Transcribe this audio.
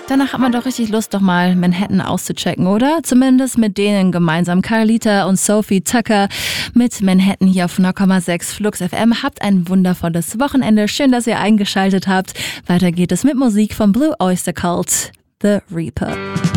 Danach hat man doch richtig Lust, doch mal Manhattan auszuchecken, oder? Zumindest mit denen gemeinsam. Carlita und Sophie Tucker mit Manhattan hier auf 100,6 Flux FM. Habt ein wundervolles Wochenende. Schön, dass ihr eingeschaltet habt. Weiter geht es mit Musik vom Blue Oyster Cult, The Reaper.